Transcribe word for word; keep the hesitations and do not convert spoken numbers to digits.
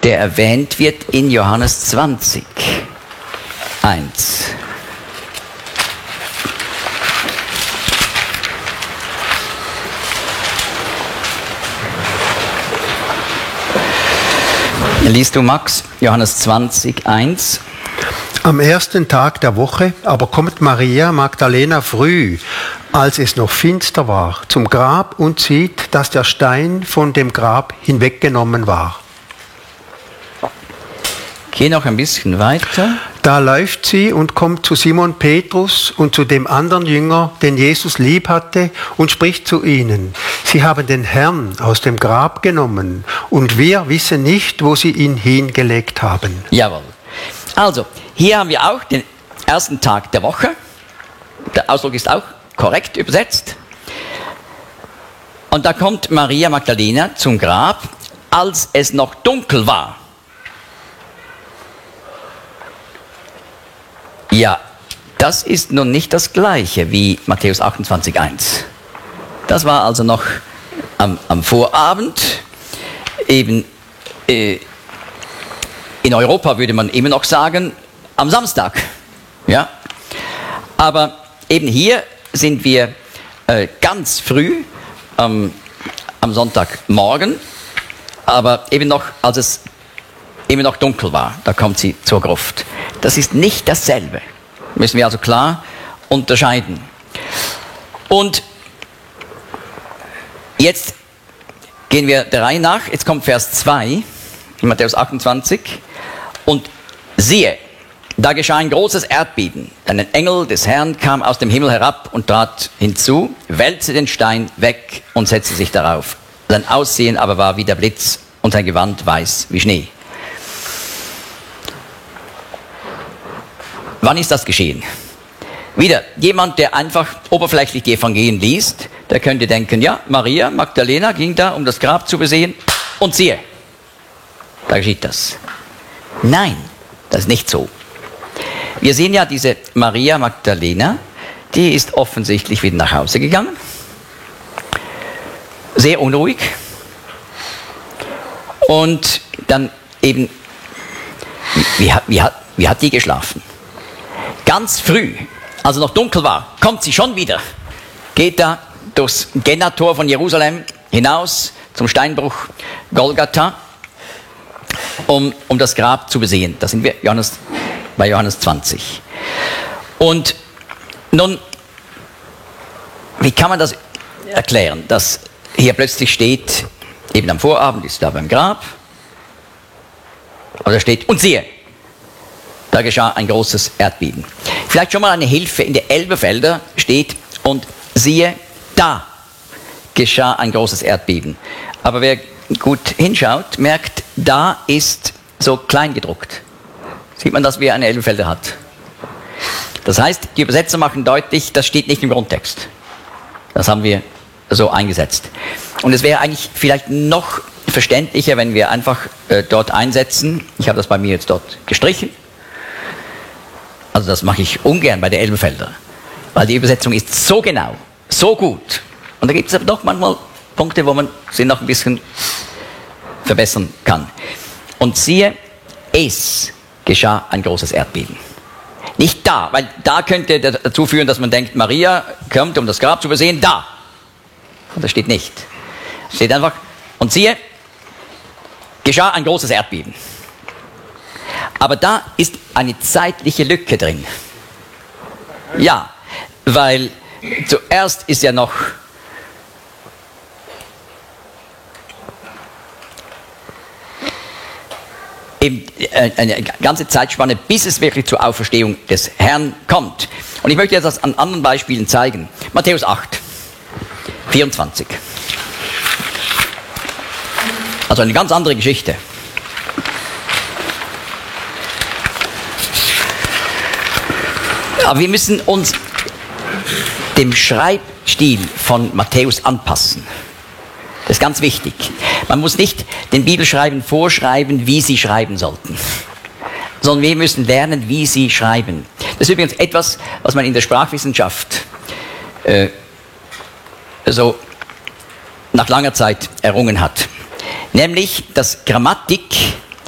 der erwähnt wird in Johannes zwanzig, eins. Liest du, Max, Johannes zwanzig, eins. Am ersten Tag der Woche aber kommt Maria Magdalena früh, als es noch finster war, zum Grab und sieht, dass der Stein von dem Grab hinweggenommen war. Geh noch ein bisschen weiter. Da läuft sie und kommt zu Simon Petrus und zu dem anderen Jünger, den Jesus lieb hatte, und spricht zu ihnen: Sie haben den Herrn aus dem Grab genommen und wir wissen nicht, wo sie ihn hingelegt haben. Jawohl. Also, hier haben wir auch den ersten Tag der Woche. Der Ausdruck ist auch korrekt übersetzt. Und da kommt Maria Magdalena zum Grab, als es noch dunkel war. Ja, das ist nun nicht das Gleiche wie Matthäus achtundzwanzig, eins. Das war also noch am, am Vorabend, eben äh, in Europa würde man immer noch sagen, am Samstag. Ja? Aber eben hier sind wir äh, ganz früh ähm, am Sonntagmorgen, aber eben noch, als es eben noch dunkel war, da kommt sie zur Gruft. Das ist nicht dasselbe. Müssen wir also klar unterscheiden. Und jetzt gehen wir der Reihe nach. Jetzt kommt Vers zwei in Matthäus achtundzwanzig. Und siehe, da geschah ein großes Erdbeben. Ein Engel des Herrn kam aus dem Himmel herab und trat hinzu, wälzte den Stein weg und setzte sich darauf. Sein Aussehen aber war wie der Blitz und sein Gewand weiß wie Schnee. Wann ist das geschehen? Wieder, jemand, der einfach oberflächlich die Evangelien liest, der könnte denken, ja, Maria Magdalena ging da, um das Grab zu besehen, und siehe, da geschieht das. Nein, das ist nicht so. Wir sehen ja diese Maria Magdalena, die ist offensichtlich wieder nach Hause gegangen, sehr unruhig, und dann eben, wie hat, wie hat, wie hat die geschlafen? Ganz früh, als es noch dunkel war, kommt sie schon wieder, geht da durchs Gennator von Jerusalem hinaus zum Steinbruch Golgatha, um, um das Grab zu besehen. Da sind wir Johannes, bei Johannes zwanzig. Und nun, wie kann man das erklären, dass hier plötzlich steht, eben am Vorabend ist da beim Grab, aber da steht, und siehe, da geschah ein großes Erdbeben. Vielleicht schon mal eine Hilfe, in der Elberfelder steht, und siehe, da geschah ein großes Erdbeben. Aber wer gut hinschaut, merkt, da ist so klein gedruckt. Sieht man das, wie eine Elberfelder hat. Das heißt, die Übersetzer machen deutlich, das steht nicht im Grundtext. Das haben wir so eingesetzt. Und es wäre eigentlich vielleicht noch verständlicher, wenn wir einfach äh, dort einsetzen. Ich habe das bei mir jetzt dort gestrichen. Also das mache ich ungern bei der Elberfelder, weil die Übersetzung ist so genau, so gut. Und da gibt es aber doch manchmal Punkte, wo man sie noch ein bisschen verbessern kann. Und siehe, es geschah ein großes Erdbeben. Nicht da, weil da könnte dazu führen, dass man denkt, Maria kommt, um das Grab zu besehen, da. Und das steht nicht. Es steht einfach, und siehe, geschah ein großes Erdbeben. Aber da ist eine zeitliche Lücke drin. Ja, weil zuerst ist ja noch eben eine ganze Zeitspanne, bis es wirklich zur Auferstehung des Herrn kommt. Und ich möchte jetzt das an anderen Beispielen zeigen. Matthäus acht, vierundzwanzig. Also eine ganz andere Geschichte. Aber wir müssen uns dem Schreibstil von Matthäus anpassen. Das ist ganz wichtig. Man muss nicht den Bibelschreibern vorschreiben, wie sie schreiben sollten, sondern wir müssen lernen, wie sie schreiben. Das ist übrigens etwas, was man in der Sprachwissenschaft äh, so nach langer Zeit errungen hat. Nämlich, dass Grammatik